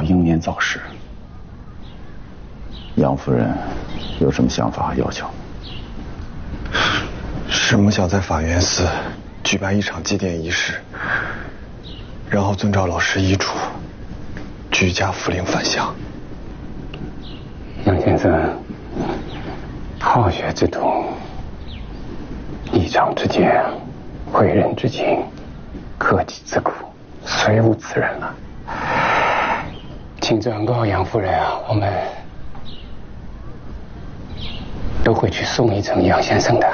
英年早逝。 杨夫人有什么想法和要求？ 师母想在法源寺举办一场祭奠仪式，然后遵照老师遗嘱，居家扶灵返乡。 杨先生，好学之徒，一场之间，诲人之情，克己之苦，虽无此人了。请转告杨夫人啊，我们都会去送一程杨先生的。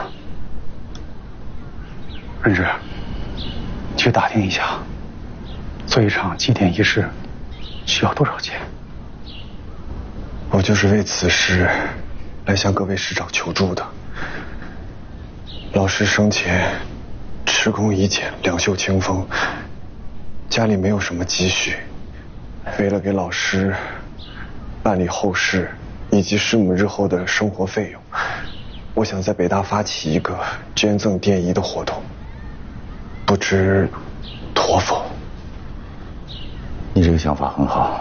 润之，去打听一下，做一场祭奠仪式需要多少钱？ 我就是为此事来向各位师长求助的。老师生前持弓已简，两袖清风，家里没有什么积蓄，为了给老师办理后事以及师母日后的生活费用，我想在北大发起一个捐赠奠仪的活动，不知妥否？ 你这个想法很好，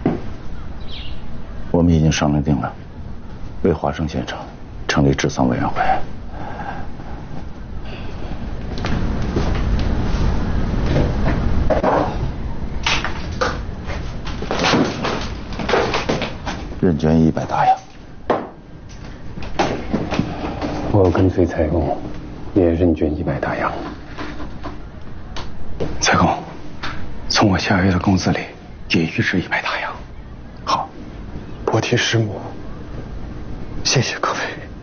我们已经商量定了，为华生先生成立治丧委员会。认捐100大洋。 我跟随蔡公，也认捐100大洋。 蔡公，从我下月的工资里也预支100大洋。好， 我替师母，谢谢各位。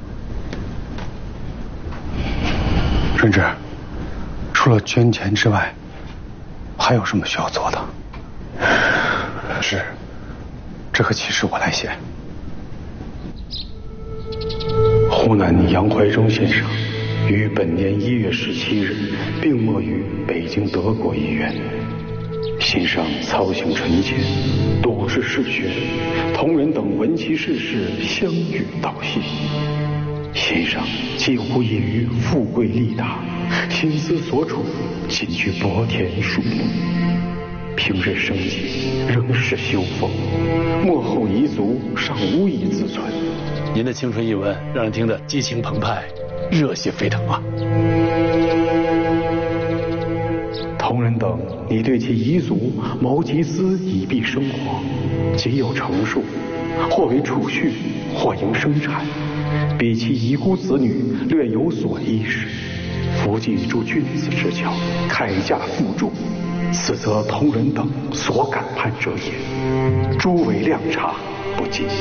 润之，除了捐钱之外，还有什么需要做的？ 是， 这个启示我来写。湖南杨怀忠先生于本年1月17日病没于北京德国医院，心上操行纯洁，笃志嗜学，同人等闻其逝世，相与道谢。心上几乎业于富贵利大，心思所处尽居薄田树木，平日生计仍是修风，末后遗族尚无以自存。 您的青春一文让人听得激情澎湃，热血沸腾啊！ 同人等拟对其遗族谋集资以避生活，仅有成数，或为储蓄，或营生产，比其遗孤子女略有所依时，伏记诸君子之交，开价付助，此则同人等所感盼者也。诸为量差不尽。